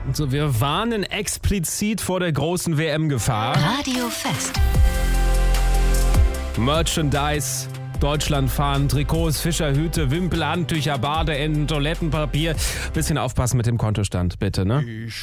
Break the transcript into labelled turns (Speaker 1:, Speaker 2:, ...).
Speaker 1: So, wir warnen explizit vor der großen WM-Gefahr.
Speaker 2: Radio Fest.
Speaker 1: Merchandise, Deutschlandfahnen, Trikots, Fischerhüte, Wimpel, Handtücher, Badeenden, Toilettenpapier. Bisschen aufpassen mit dem Kontostand, bitte, ne?